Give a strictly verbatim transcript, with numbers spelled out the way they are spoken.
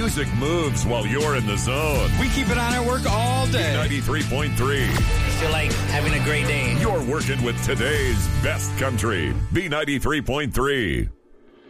music moves while you're in the zone. We keep it on at work all day. ninety-three point three. I feel like having a great day. You're working with today's best country. B ninety-three point three.